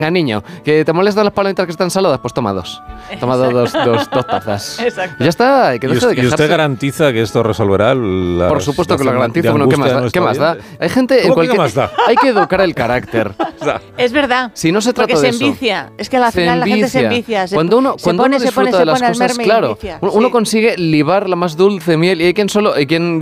niño, que te molestan las palomitas que están saladas, pues toma dos. Toma dos tazas. Exacto. Ya está, que deje de quejarse. ¿Y usted garantiza que esto resolverá la Por supuesto que lo garantizo. Bueno, ¿qué más da? Hay gente en cualquier... ¿Qué más da? Hay que educar el carácter. Es verdad. Si no se trata porque de se eso. envicia. Es que al final la gente se envicia. Cuando uno disfruta de las cosas, claro, uno consigue libar la más dulce miel y hay quien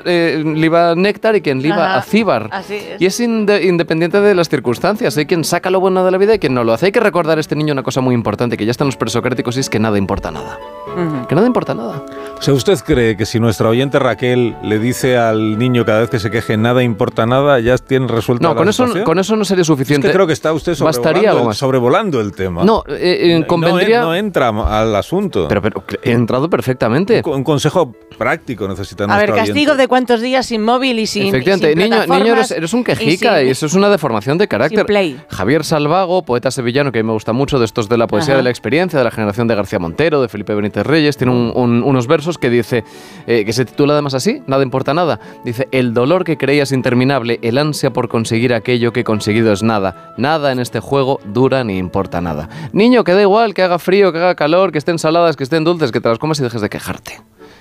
liba néctar y quien liba acíbar. Así es. Y es independiente de las circunstancias. Hay quien saca lo bueno de la vida y quien no lo hace. Hay que recordar a este niño una cosa muy importante, que ya están los presocráticos, y es que nada importa nada. Que nada importa nada. O sea, ¿usted cree que si nuestra oyente Raquel le dice al niño cada vez que se queje nada importa nada, ya tiene resuelta la situación? No, con eso no sería suficiente. Es que creo que está usted sobrevolando el tema. No, convendría... No entra al asunto. Pero he entrado perfectamente. Un consejo práctico necesita nuestra oyente. A ver, castigo de cuántos días sin móvil y sin Efectivamente, niño, eres un quejica y eso es una deformación de carácter. Javier Salvago, poeta sevillano que a mí me gusta mucho, de estos de la poesía de la experiencia, de la generación de García Montero, de Felipe Benítez Reyes, tiene unos versos que dice, que se titula además así, Nada importa nada. Dice: el dolor que creías interminable, el ansia por conseguir aquello que conseguido es nada. Nada en este juego dura ni importa nada. Niño, que da igual, que haga frío, que haga calor, que estén saladas, que estén dulces, que te las comas y dejes de quejarte.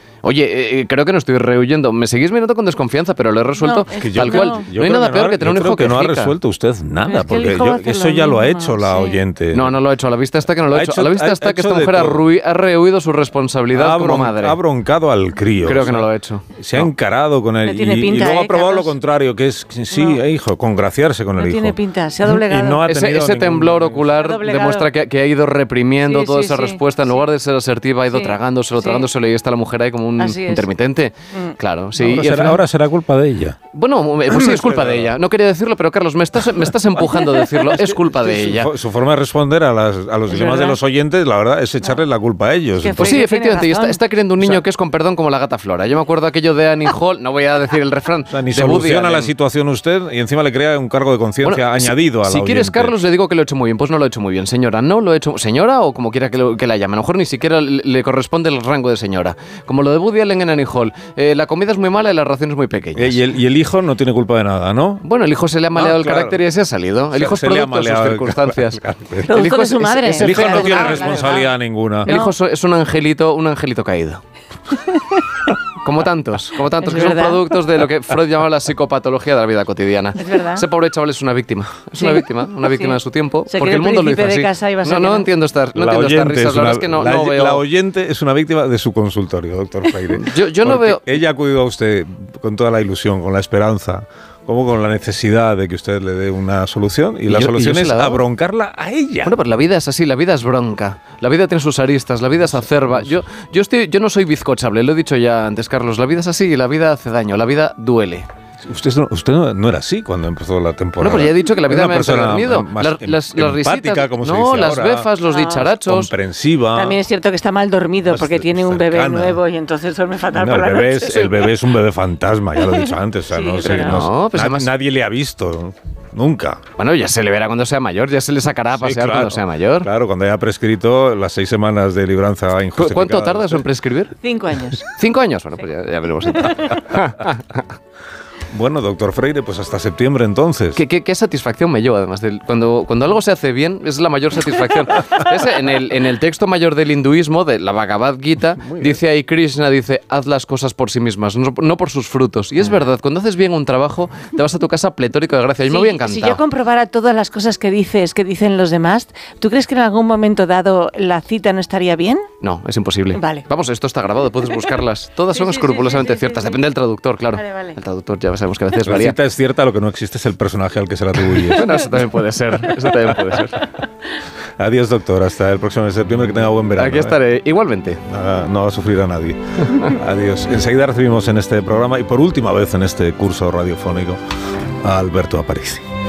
Oye, creo que no estoy rehuyendo. Me seguís mirando con desconfianza, pero lo he resuelto tal cual. No hay nada peor que tener un hijo que no ha resuelto usted nada, porque eso ya lo ha hecho la oyente. No lo ha hecho. A la vista está que no lo ha hecho. A la vista está que esta mujer ha rehuido su responsabilidad como madre. Ha broncado al crío. Creo que no lo ha hecho. Se ha encarado con él y luego ha probado lo contrario, que es, hijo, congraciarse con el hijo. No tiene pinta, se ha doblegado. Ese temblor ocular demuestra que ha ido reprimiendo toda esa respuesta. En lugar de ser asertiva, ha ido tragándoselo y está la mujer ahí como un intermitente. Claro, sí. Ahora será culpa de ella. Bueno, pues sí, es culpa de ella. No quería decirlo, pero Carlos, me estás empujando a decirlo. Es culpa de ella. Su forma de responder a los dilemas de los oyentes, la verdad, es echarle la culpa a ellos. Pues sí, efectivamente. Y está queriendo un niño que es, con perdón, como la gata Flora. Yo me acuerdo aquello de Annie Hall, no voy a decir el refrán. O sea, ni soluciona la situación usted y encima le crea un cargo de conciencia añadido a la oyente. Si quieres, Carlos, le digo que lo he hecho muy bien. Pues no lo he hecho muy bien, señora. No lo he hecho. Señora, o como quiera que la llame. A lo mejor ni siquiera le corresponde el rango de señora. Como lo de Woody Allen en Annie Hall. La comida es muy mala y las raciones muy pequeñas. Y el hijo no tiene culpa de nada, ¿no? Bueno, el hijo se le ha maleado el carácter y se ha salido. El hijo es producto de sus circunstancias. El hijo de su madre. El hijo no tiene responsabilidad ninguna. El hijo es un angelito caído. Como tantos que son productos de lo que Freud llamaba la psicopatología de la vida cotidiana. Es verdad. Ese pobre chaval es una víctima. Es una víctima de su tiempo. Porque el mundo lo hizo así. No entiendo estas risas. La verdad es que no veo. La oyente es una víctima de su consultorio, doctor Freire. Yo no veo. Ella ha acudido a usted con toda la ilusión, con la esperanza, como con la necesidad de que usted le dé una solución, y la solución es abroncarla a ella. Bueno, pero la vida es así, la vida es bronca, la vida tiene sus aristas, la vida es acerba. Yo no soy bizcochable, lo he dicho ya antes, Carlos, la vida es así y la vida hace daño, la vida duele. Usted no era así cuando empezó la temporada. Bueno, pues ya he dicho que la vida me ha dormido. Las risitas, como se dice las ahora, befas, los dicharachos. Comprensiva. También es cierto que está mal dormido porque tiene un bebé nuevo y entonces duerme fatal por la noche. El bebé es un bebé fantasma, ya lo he dicho antes. O sea, nadie le ha visto. Nunca. Bueno, ya se le verá cuando sea mayor, ya se le sacará a pasear cuando sea mayor. Claro, cuando haya prescrito las 6 semanas de libranza injustificada. ¿Cuánto tardas en prescribir? 5 años. 5 años, bueno, pues ya veremos. Bueno, doctor Freire, pues hasta septiembre entonces. ¿Qué satisfacción me llevo, además? Cuando algo se hace bien, es la mayor satisfacción. En el texto mayor del hinduismo, de la Bhagavad Gita, dice ahí Krishna, haz las cosas por sí mismas, no por sus frutos. Y es verdad, cuando haces bien un trabajo, te vas a tu casa pletórico de gracia. Yo me voy encantado. Si yo comprobara todas las cosas que dicen los demás, ¿tú crees que en algún momento dado la cita no estaría bien? No, es imposible. Vale. Vamos, esto está grabado, puedes buscarlas. Todas son escrupulosamente ciertas. Depende del traductor, claro. Vale. El traductor ya sabemos que a veces varía. La cita es cierta, lo que no existe es el personaje al que se la atribuye. Bueno, eso también puede ser. Adiós, doctor. Hasta el próximo de septiembre. Que tenga buen verano. Aquí estaré. Igualmente. No va a sufrir a nadie. Adiós. Enseguida recibimos en este programa, y por última vez en este curso radiofónico, a Alberto Aparici.